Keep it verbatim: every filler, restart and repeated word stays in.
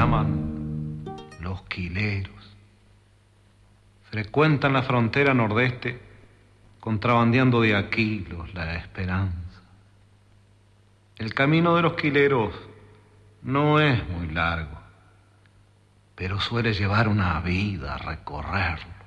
llaman los quileros. Frecuentan la frontera nordeste, contrabandeando de Aquilos la esperanza. El camino de los quileros no es muy largo, pero suele llevar una vida a recorrerlo.